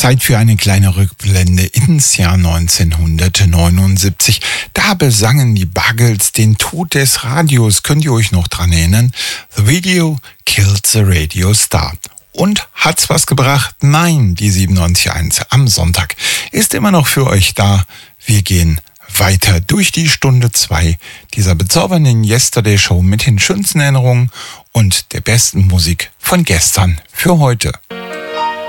Zeit für eine kleine Rückblende ins Jahr 1979. Da besangen die Buggles den Tod des Radios. Könnt ihr euch noch dran erinnern? The Video Killed the Radio Star. Und hat's was gebracht? Nein, die 97.1 am Sonntag ist immer noch für euch da. Wir gehen weiter durch die Stunde 2 dieser bezaubernden Yesterday Show mit den schönsten Erinnerungen und der besten Musik von gestern für heute.